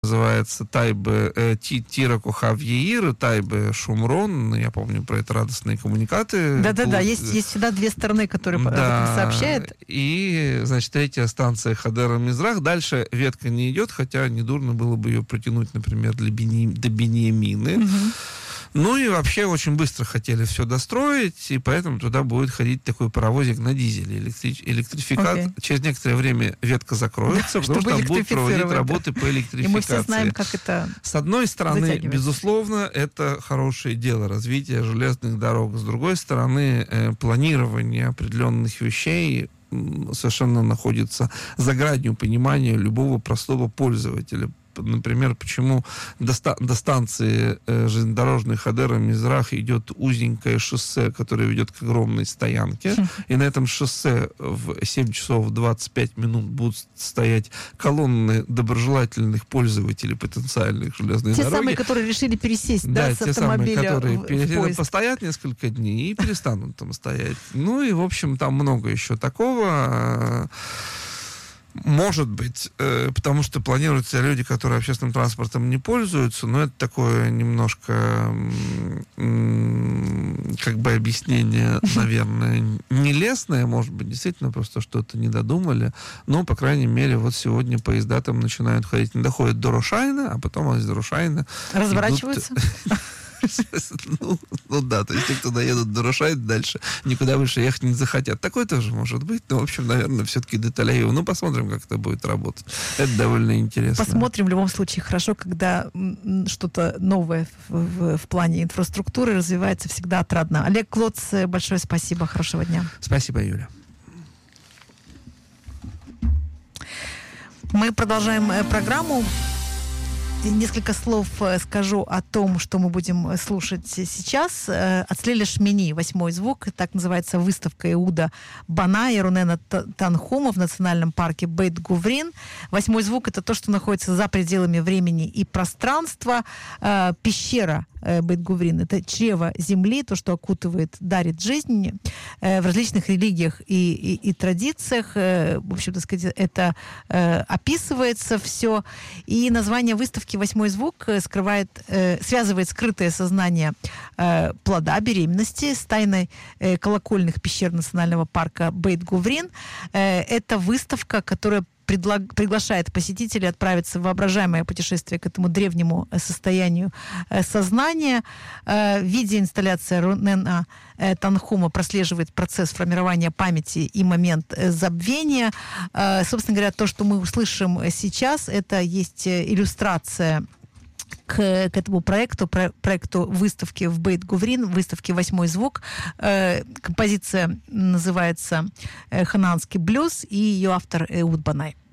называется Тайбе Тира Кохав Яир, Тайбе Шумрон. Я помню про это радостные коммуникаты. Да-да-да, есть всегда две стороны, которые об этом сообщают. И, значит, третья станция Хадера Мизрах. Дальше ветка не идет, хотя недурно было бы ее протянуть, например, до Беньямины. Ну и вообще очень быстро хотели все достроить, и поэтому туда будет ходить такой паровозик на дизеле. Электрификация. Через некоторое время ветка закроется, потому что там будут проводить работы по электрификации. И мы все знаем, как это с одной стороны, безусловно, это хорошее дело, развитие железных дорог. С другой стороны, планирование определенных вещей совершенно находится за гранью понимания любого простого пользователя. Например, почему до станции железнодорожной Хадера Мизрах идет узенькое шоссе, которое ведет к огромной стоянке, и на этом шоссе в 7 часов 25 минут будут стоять колонны доброжелательных пользователей потенциальных железной дороги. Те самые, которые решили пересесть, да, с автомобиля в поезд. Постоят несколько дней и перестанут там стоять. Ну и, в общем, там много еще такого. Может быть, потому что планируются люди, которые общественным транспортом не пользуются, но это такое немножко как бы объяснение, наверное, нелестное, может быть, действительно просто что-то не додумали, но, по крайней мере, вот сегодня поезда там начинают ходить, не доходят до Рушайна, а потом из Рушайна разворачиваются. Ну да, то есть те, кто доедут до Рушайна, дальше никуда больше ехать не захотят. Такое тоже может быть, но, в общем, наверное, все-таки деталей. Ну, посмотрим, как это будет работать. Это довольно интересно. Посмотрим, в любом случае, хорошо, когда что-то новое в плане инфраструктуры развивается, всегда отрадно. Олег Клоц, большое спасибо, хорошего дня. Спасибо, Юля. Мы продолжаем программу. Несколько слов скажу о том, что мы будем слушать сейчас. От Слеля Шмини «Восьмой звук». Так называется выставка Иуда Бана и Рунена Танхума в национальном парке Бейт-Гуврин. «Восьмой звук» — это то, что находится за пределами времени и пространства. Пещера Бейт-Гуврин — это чрево земли, то, что окутывает, дарит жизнь. В различных религиях и традициях, в общем, так сказать, это описывается все. И название выставки «Восьмой звук» связывает скрытое сознание плода беременности с тайной колокольных пещер национального парка Бейт-Гуврин. Это выставка, которая приглашает посетителей отправиться в воображаемое путешествие к этому древнему состоянию сознания. Видеоинсталляция Рунена Танхума прослеживает процесс формирования памяти и момент забвения. Собственно говоря, то, что мы услышим сейчас, это есть иллюстрация к этому проекту выставки в Бейт-Гуврин, выставки «Восьмой звук». Композиция называется «Ханаанский блюз», и ее автор Эуд Банай.